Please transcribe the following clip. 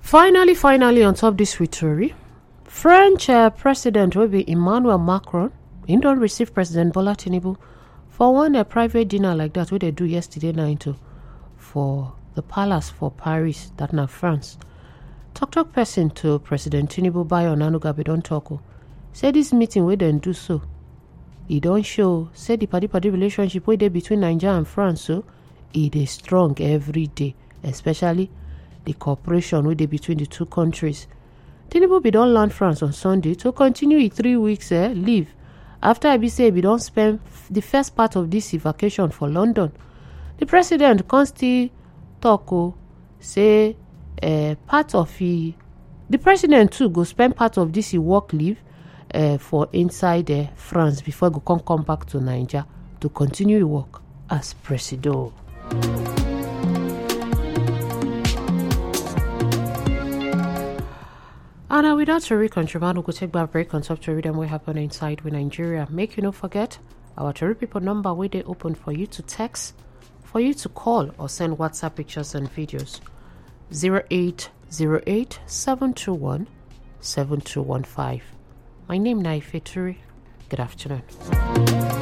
Finally, on top this story, French President will be Emmanuel Macron. He don't receive President Bola Tinubu for one private dinner like that, what they do yesterday night for the palace for Paris, that na France. Talk person to President Tinubu Bayo Nanugabe don talk. Say this meeting we then do so. He don't show, say the party relationship wey dey between Nigeria and France, so it is strong every day, especially the cooperation wey dey between the two countries. Tinubu be don land France on Sunday to continue his 3 weeks leave after I be say he don't spend the first part of this vacation for London. The president can still talk say part of the president too go spend part of this work leave for inside France before he go come back to Nigeria to continue his work as president. And without Tori Contribano, we'll take back break on top to read them what happen inside with Nigeria. Make you not forget our Tori people number where they open for you to text, for you to call or send WhatsApp pictures and videos. 0808 721 7215. My name is Naife Turi. Good afternoon.